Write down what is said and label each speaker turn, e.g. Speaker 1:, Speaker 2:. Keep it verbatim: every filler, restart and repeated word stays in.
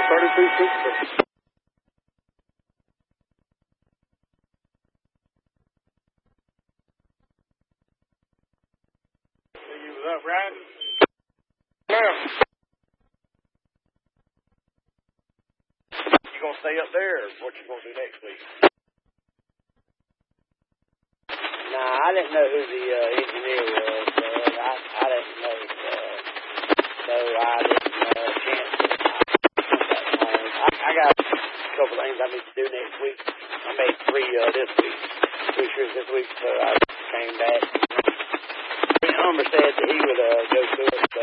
Speaker 1: thirty-two sixty. You was up riding? Yeah. You gonna stay up there, or what you gonna do next week?
Speaker 2: Nah, I didn't know who the uh, engineer was. Uh, I, I didn't know. Uh, so I didn't uh, chance to contact home. I, I got a couple of things I need to do next week. I made three uh, this week, three shirts this week, so I came back. The number said that he would uh, go through it. So